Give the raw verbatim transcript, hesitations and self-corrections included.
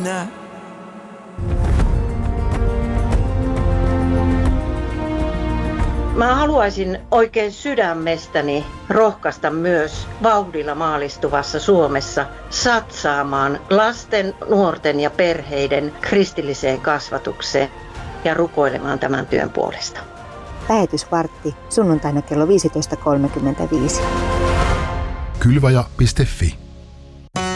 minä. Mä haluaisin oikein sydämestäni rohkaista myös vauhdilla maalistuvassa Suomessa satsaamaan lasten, nuorten ja perheiden kristilliseen kasvatukseen ja rukoilemaan tämän työn puolesta. Lähetysvartti sunnuntaina kello viisitoista kolmekymmentäviisi. Kylvaja piste fi